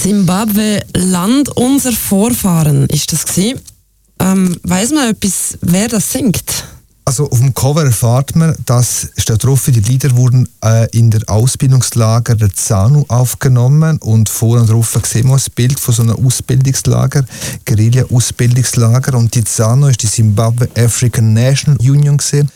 Zimbabwe, Land unserer Vorfahren, ist das gewesen. Weiss man etwas, wer das singt? Also auf dem Cover erfahrt man, dass steht drauf, die Lieder wurden in der Ausbildungslager der ZANU aufgenommen und vorne drauf sehen wir ein Bild von so einem Ausbildungslager, Guerilla-Ausbildungslager, und die ZANU ist die Zimbabwe African National Union gewesen.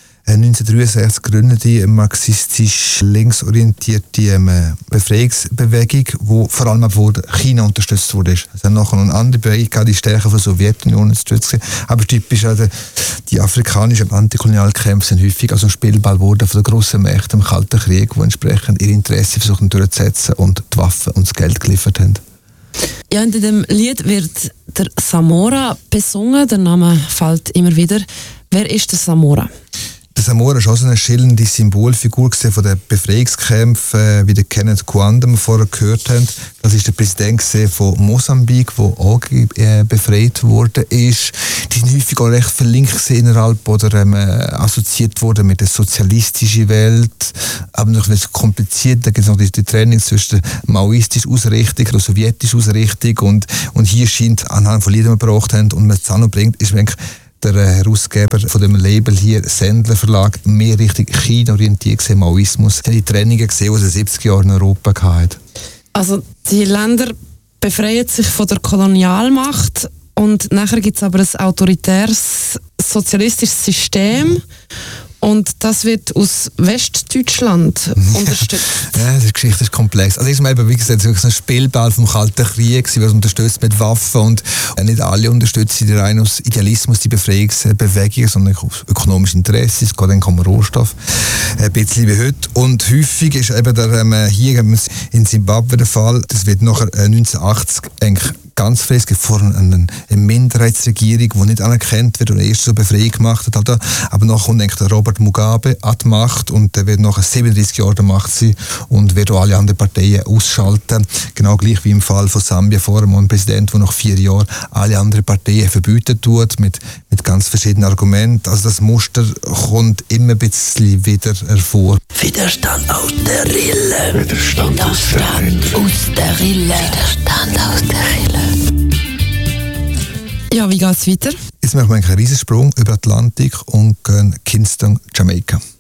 1963 gegründet die marxistisch linksorientierte Befreiungsbewegung, die vor allem von China unterstützt wurde. Es hat nachher noch eine andere Bewegung, die stärker von der Sowjetunion unterstützt wurde. Aber typisch die afrikanischen Antikolonialkämpfe sind häufig also Spielball geworden von den grossen Mächten im Kalten Krieg, die entsprechend ihre Interessen versuchen durchzusetzen und die Waffen und das Geld geliefert haben. Ja, in diesem Lied wird der Samora besungen, der Name fällt immer wieder. Wer ist der Samora? Der Samora war auch so eine schillernde Symbolfigur von den Befreiungskämpfen, wie der Kenneth Kaunda, den wir vorher gehört haben. Das ist der Präsident von Mosambik, der auch befreit wurde. Die sind häufig auch recht verlinkt innerhalb oder assoziiert worden mit der sozialistischen Welt. Aber noch etwas kompliziert, da gibt es noch die Trennung zwischen der maoistischen Ausrichtung und der sowjetischen Ausrichtung. Und hier scheint, anhand von Liedern, die wir gebraucht haben und man es bringt, ist eigentlich der Herausgeber von dem Label hier, Sendler Verlag, mehr Richtung China orientiert gesehen, Maoismus. Die Trennungen gesehen, die es in den 70er Jahren in Europa hatten. Also die Länder befreien sich von der Kolonialmacht und nachher gibt es aber ein autoritäres sozialistisches System. Und das wird aus Westdeutschland unterstützt. Ja, die Geschichte ist komplex. Also ist eben, wie gesagt, wirklich ein Spielball vom Kalten Krieg, was unterstützt mit Waffen, und nicht alle unterstützen rein aus Idealismus die Befreiungsbewegungen, sondern aus ökonomischem Interesse. Es geht dann um Rohstoff, ein bisschen wie heute. Und häufig ist eben hier in Zimbabwe der Fall, das wird nachher 1980 eigentlich ganz frisch, es gibt vorhin eine Minderheitsregierung, die nicht anerkannt wird und erst so Befreiung gemacht hat. Aber nachher kommt der Robert Mugabe an die Macht und der wird nachher 37 Jahre an der Macht sein und wird auch alle anderen Parteien ausschalten. Genau gleich wie im Fall von Sambia vorher, ein Präsident, der nach 4 Jahren alle anderen Parteien verbieten tut, mit ganz verschiedenen Argumenten. Also das Muster kommt immer ein bisschen wieder hervor. Widerstand aus der Rille. Widerstand aus der Rille. Widerstand aus der Rille. Ja, wie geht's weiter? Jetzt machen wir einen Riesensprung über Atlantik und gehen Kingston, Jamaika.